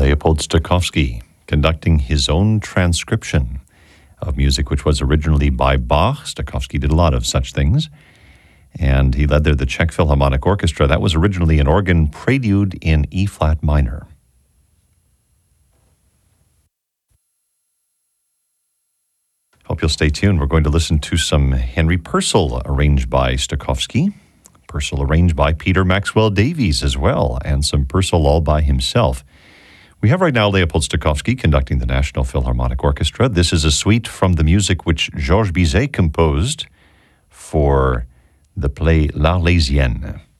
Leopold Stokowski, conducting his own transcription of music which was originally by Bach. Stokowski did a lot of such things, and he led there the Czech Philharmonic Orchestra. That was originally an organ prelude in E-flat minor. Hope you'll stay tuned. We're going to listen to some Henry Purcell arranged by Stokowski, Purcell arranged by Peter Maxwell Davies as well, and some Purcell all by himself. We have right now Leopold Stokowski conducting the National Philharmonic Orchestra. This is a suite from the music which Georges Bizet composed for the play L'Arlésienne.